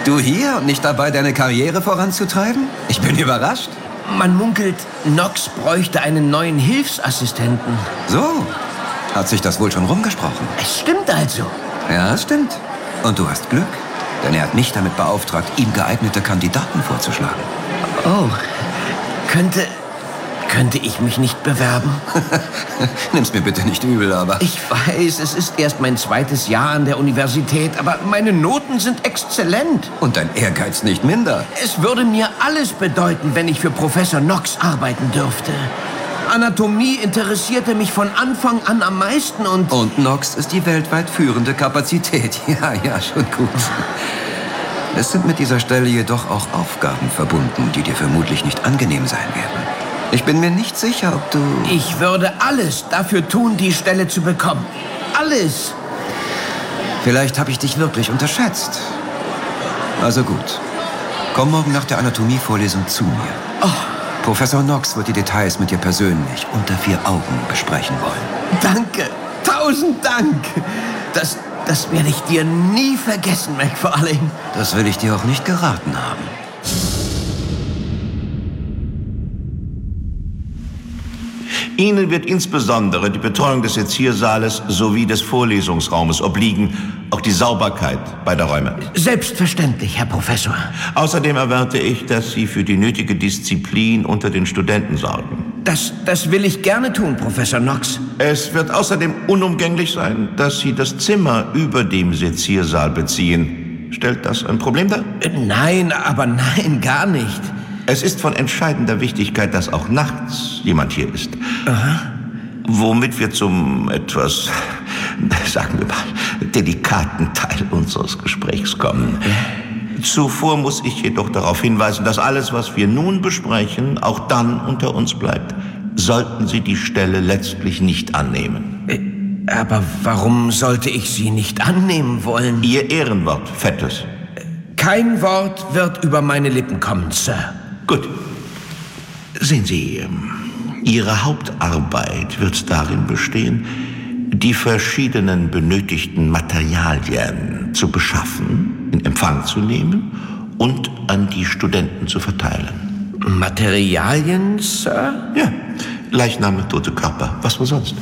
Du hier und nicht dabei, deine Karriere voranzutreiben? Ich bin überrascht. Man munkelt, Knox bräuchte einen neuen Hilfsassistenten. So, hat sich das wohl schon rumgesprochen? Es stimmt also. Ja, es stimmt. Und du hast Glück, denn er hat mich damit beauftragt, ihm geeignete Kandidaten vorzuschlagen. Oh, könnte ich mich nicht bewerben? Nimm's mir bitte nicht übel, aber... Ich weiß, es ist erst mein 2. Jahr an der Universität, aber meine Noten sind exzellent. Und dein Ehrgeiz nicht minder. Es würde mir alles bedeuten, wenn ich für Professor Knox arbeiten dürfte. Anatomie interessierte mich von Anfang an am meisten und... Und Knox ist die weltweit führende Kapazität. Ja, schon gut. Es sind mit dieser Stelle jedoch auch Aufgaben verbunden, die dir vermutlich nicht angenehm sein werden. Ich bin mir nicht sicher, ob du... Ich würde alles dafür tun, die Stelle zu bekommen. Alles. Vielleicht habe ich dich wirklich unterschätzt. Also gut. Komm morgen nach der Anatomievorlesung zu mir. Oh. Professor Knox wird die Details mit dir persönlich unter 4 Augen besprechen wollen. Danke. 1000 Dank. Das werde ich dir nie vergessen, McFarlane. Das will ich dir auch nicht geraten haben. Ihnen wird insbesondere die Betreuung des Seziersaales sowie des Vorlesungsraumes obliegen, auch die Sauberkeit beider Räume. Selbstverständlich, Herr Professor. Außerdem erwarte ich, dass Sie für die nötige Disziplin unter den Studenten sorgen. Das will ich gerne tun, Professor Knox. Es wird außerdem unumgänglich sein, dass Sie das Zimmer über dem Seziersaal beziehen. Stellt das ein Problem dar? Nein, gar nicht. Es ist von entscheidender Wichtigkeit, dass auch nachts jemand hier ist. Aha. Womit wir zum etwas, sagen wir mal, delikaten Teil unseres Gesprächs kommen. Zuvor muss ich jedoch darauf hinweisen, dass alles, was wir nun besprechen, auch dann unter uns bleibt. Sollten Sie die Stelle letztlich nicht annehmen. Aber warum sollte ich sie nicht annehmen wollen? Ihr Ehrenwort, Fettes. Kein Wort wird über meine Lippen kommen, Sir. Gut. Sehen Sie, Ihre Hauptarbeit wird darin bestehen, die verschiedenen benötigten Materialien zu beschaffen, in Empfang zu nehmen und an die Studenten zu verteilen. Materialien, Sir? Ja, Leichname, tote Körper, was wohl sonst?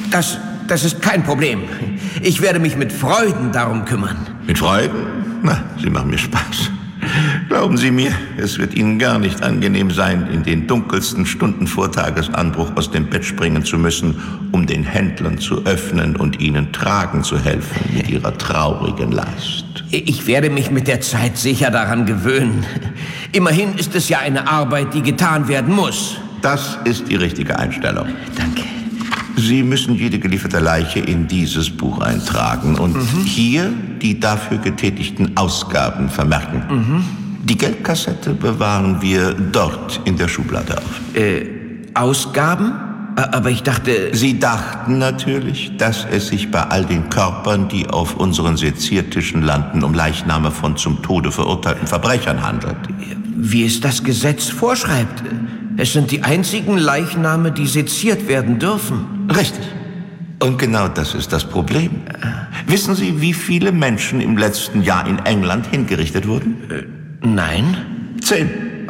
Das ist kein Problem. Ich werde mich mit Freuden darum kümmern. Mit Freuden? Na, Sie machen mir Spaß. Glauben Sie mir, es wird Ihnen gar nicht angenehm sein, in den dunkelsten Stunden vor Tagesanbruch aus dem Bett springen zu müssen, um den Händlern zu öffnen und ihnen tragen zu helfen mit ihrer traurigen Last. Ich werde mich mit der Zeit sicher daran gewöhnen. Immerhin ist es ja eine Arbeit, die getan werden muss. Das ist die richtige Einstellung. Danke. Sie müssen jede gelieferte Leiche in dieses Buch eintragen und hier die dafür getätigten Ausgaben vermerken. Die Geldkassette bewahren wir dort in der Schublade auf. Ausgaben? Aber ich dachte... Sie dachten natürlich, dass es sich bei all den Körpern, die auf unseren Seziertischen landen, um Leichname von zum Tode verurteilten Verbrechern handelt. Wie es das Gesetz vorschreibt. Es sind die einzigen Leichname, die seziert werden dürfen. Richtig. Und genau das ist das Problem. Wissen Sie, wie viele Menschen im letzten Jahr in England hingerichtet wurden? Nein. 10.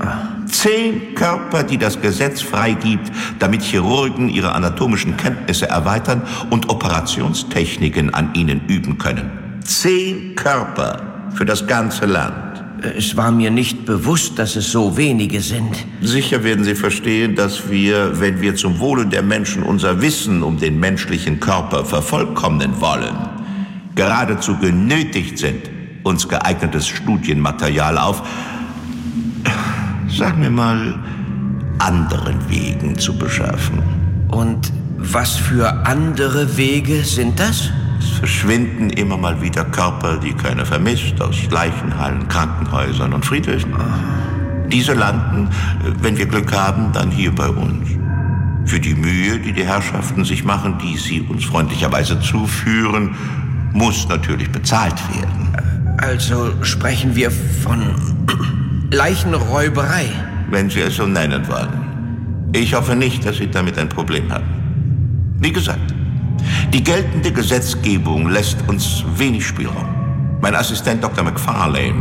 10 Körper, die das Gesetz freigibt, damit Chirurgen ihre anatomischen Kenntnisse erweitern und Operationstechniken an ihnen üben können. 10 Körper für das ganze Land. Es war mir nicht bewusst, dass es so wenige sind. Sicher werden Sie verstehen, dass wir, wenn wir zum Wohle der Menschen unser Wissen um den menschlichen Körper vervollkommnen wollen, geradezu genötigt sind, uns geeignetes Studienmaterial auf, sagen wir mal, anderen Wegen zu beschaffen. Und was für andere Wege sind das? Es verschwinden immer mal wieder Körper, die keiner vermisst, aus Leichenhallen, Krankenhäusern und Friedhöfen. Diese landen, wenn wir Glück haben, dann hier bei uns. Für die Mühe, die die Herrschaften sich machen, die sie uns freundlicherweise zuführen, muss natürlich bezahlt werden. Also sprechen wir von Leichenräuberei? Wenn Sie es so nennen wollen. Ich hoffe nicht, dass Sie damit ein Problem haben. Wie gesagt, die geltende Gesetzgebung lässt uns wenig Spielraum. Mein Assistent Dr. McFarlane